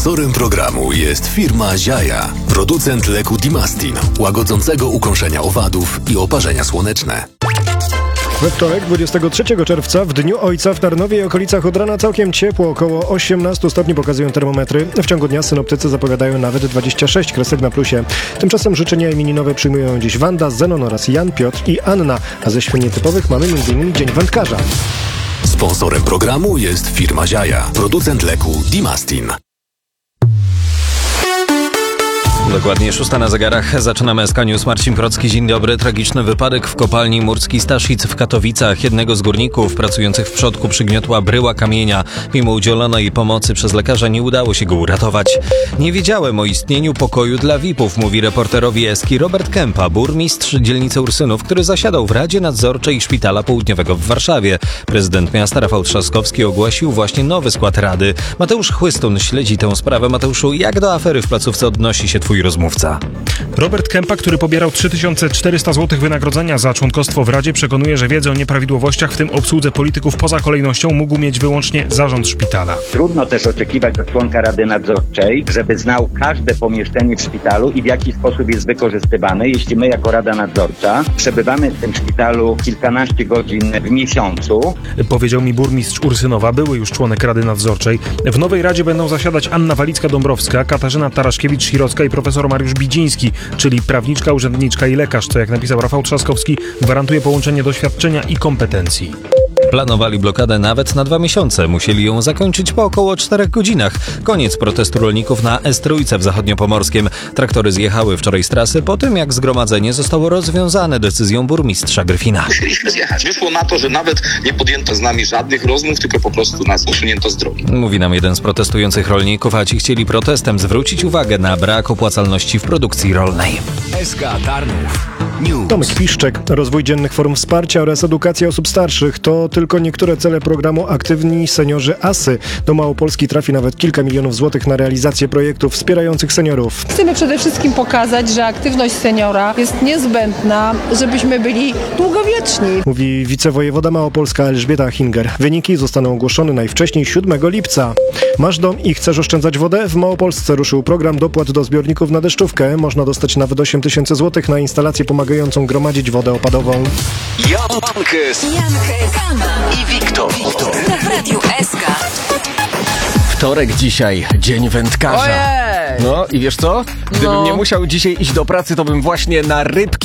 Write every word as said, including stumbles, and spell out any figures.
Sponsorem programu jest firma Ziaja, producent leku Dimastin, łagodzącego ukąszenia owadów i oparzenia słoneczne. We wtorek, dwudziestego trzeciego czerwca, w Dniu Ojca w Tarnowie i okolicach od rana całkiem ciepło, około osiemnaście stopni pokazują termometry. W ciągu dnia synoptycy zapowiadają nawet dwadzieścia sześć kresek na plusie. Tymczasem życzenia imieninowe przyjmują dziś Wanda, Zenon oraz Jan, Piotr i Anna, a ze świń nietypowych mamy między innymi Dzień Wędkarza. Sponsorem programu jest firma Ziaja, producent leku Dimastin. Dokładnie szósta na zegarach. Zaczynamy S K News. Marcin Procki, dzień dobry. Tragiczny wypadek w kopalni Murski Staszic w Katowicach. Jednego z górników pracujących w przodku przygniotła bryła kamienia. Mimo udzielonej pomocy przez lekarza nie udało się go uratować. Nie wiedziałem o istnieniu pokoju dla V I P-ów, mówi reporterowi Eski Robert Kępa, burmistrz dzielnicy Ursynów, który zasiadał w Radzie Nadzorczej Szpitala Południowego w Warszawie. Prezydent miasta Rafał Trzaskowski ogłosił właśnie nowy skład Rady. Mateusz Chłystun śledzi tę sprawę. Mateuszu, jak do afery w placówce odnosi się twój rozmówca? Robert Kępa, który pobierał trzy tysiące czterysta złotych wynagrodzenia za członkostwo w Radzie, przekonuje, że wiedzę o nieprawidłowościach, w tym obsłudze polityków poza kolejnością, mógł mieć wyłącznie zarząd szpitala. Trudno też oczekiwać od członka Rady Nadzorczej, żeby znał każde pomieszczenie w szpitalu i w jaki sposób jest wykorzystywane, jeśli my jako Rada Nadzorcza przebywamy w tym szpitalu kilkanaście godzin w miesiącu. Powiedział mi burmistrz Ursynowa, były już członek Rady Nadzorczej. W nowej Radzie będą zasiadać Anna Walicka-Dąbrowska, Katarzyna Taraszkiewicz-Sirocka i profesor Mariusz Bidziński, czyli prawniczka, urzędniczka i lekarz, co jak napisał Rafał Trzaskowski, gwarantuje połączenie doświadczenia i kompetencji. Planowali blokadę nawet na dwa miesiące. Musieli ją zakończyć po około czterech godzinach. Koniec protestu rolników na S trzy w Zachodniopomorskiem. Traktory zjechały wczoraj z trasy po tym, jak zgromadzenie zostało rozwiązane decyzją burmistrza Gryfina. Musieliśmy zjechać. Wyszło na to, że nawet nie podjęto z nami żadnych rozmów, tylko po prostu nas usunięto z drogi. Mówi nam jeden z protestujących rolników, a ci chcieli protestem zwrócić uwagę na brak opłacalności w produkcji rolnej. S K Tarnów News. Tomek Piszczek, rozwój dziennych form wsparcia oraz edukacja osób starszych to tylko niektóre cele programu Aktywni Seniorzy ASY. Do Małopolski trafi nawet kilka milionów złotych na realizację projektów wspierających seniorów. Chcemy przede wszystkim pokazać, że aktywność seniora jest niezbędna, żebyśmy byli długowieczni. Mówi wicewojewoda małopolska Elżbieta Hinger. Wyniki zostaną ogłoszone najwcześniej siódmego lipca. Masz dom i chcesz oszczędzać wodę? W Małopolsce ruszył program dopłat do zbiorników na deszczówkę. Można dostać nawet osiem tysięcy złotych na instalację pomagającą gromadzić wodę opadową. Jankes i Wiktor. W Radiu S K. Wtorek dzisiaj, dzień wędkarza. Ojej! No i wiesz co? Gdybym No. nie musiał dzisiaj iść do pracy, to bym właśnie na rybki